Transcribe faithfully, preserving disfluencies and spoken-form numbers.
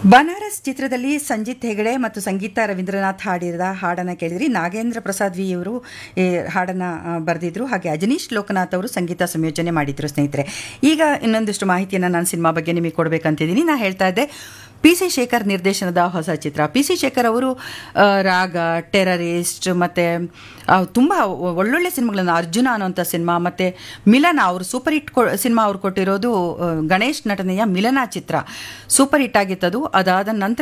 ಬನಾರಸ್ ಚಿತ್ರದಲ್ಲಿ ಸಂಜಿತ್ ಹೆಗಡೆ ಮತ್ತು ಸಂಗೀತ ರವೀಂದ್ರನಾಥ್ ಹಾಡಿದ ಹಾಡನ್ನು ಕೇಳಿದ್ರಿ. ನಾಗೇಂದ್ರ ಪ್ರಸಾದ್ ವಿ ಅವರು ಈ ಹಾಡನ್ನು ಬರೆದಿದ್ರು, ಹಾಗೆ ಅಜನೀಶ್ ಲೋಕನಾಥ್ ಅವರು ಸಂಗೀತ ಸಂಯೋಜನೆ ಮಾಡಿದ್ರು. ಸ್ನೇಹಿತರೆ, ಈಗ ಇನ್ನೊಂದಿಷ್ಟು ಮಾಹಿತಿಯನ್ನು ನಾನು ಸಿನಿಮಾ ಬಗ್ಗೆ ನಿಮಗೆ ಕೊಡಬೇಕಂತಿದ್ದೀನಿ. ನಾನು ಹೇಳ್ತಾ ಇದ್ದೆ ಪಿ ಸಿ ಶೇಖರ್ ನಿರ್ದೇಶನದ ಹೊಸ ಚಿತ್ರ. ಪಿ ಸಿ ಶೇಖರ್ ಅವರು ರಾಗ, ಟೆರರಿಸ್ಟ್ ಮತ್ತು ತುಂಬ ಒಳ್ಳೊಳ್ಳೆ ಸಿನಿಮಾಗಳನ್ನು, ಅರ್ಜುನ ಅನ್ನೋಂಥ ಸಿನಿಮಾ ಮತ್ತು ಮಿಲನ, ಅವರು ಸೂಪರ್ ಹಿಟ್ ಕೊ ಸಿನಿಮಾ ಅವ್ರು ಕೊಟ್ಟಿರೋದು ಗಣೇಶ್ ನಟನೆಯ ಮಿಲನ ಚಿತ್ರ ಸೂಪರ್ ಹಿಟ್ ಆಗಿತ್ತದು. ಅದಾದ ನಂತರ